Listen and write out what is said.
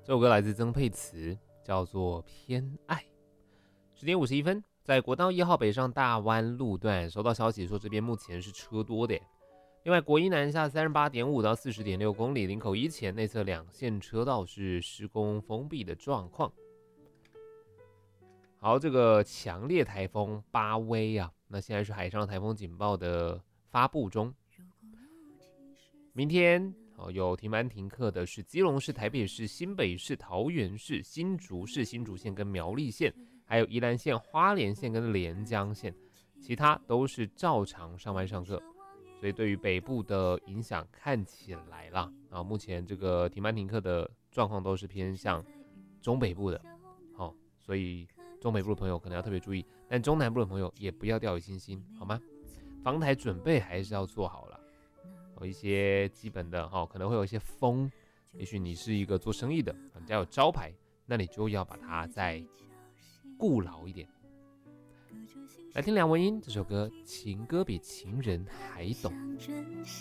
这首歌来自曾沛慈，叫做《偏爱》。10:51，在国道1号北上大湾路段，收到消息说这边目前是车多的。另外，国一南下38.5到40.6公里，林口一前内侧2线车道是施工封闭的状况。好，这个强烈台风巴威啊，那现在是海上台风警报的发布中。明天有停班停课的是基隆市、台北市、新北市、桃园市、新竹市、新竹县跟苗栗县，还有宜兰县、花莲县跟连江县，其他都是照常上班上课。所以对于北部的影响看起来啦，目前这个停班停课的状况都是偏向中北部的，所以中北部的朋友可能要特别注意，但中南部的朋友也不要掉以轻心，好吗？防台准备还是要做好了。一些基本的可能会有一些风，也许你是一个做生意的，你家有招牌，那你就要把它再顾牢一点。来听梁文音这首歌，情歌比情人还懂。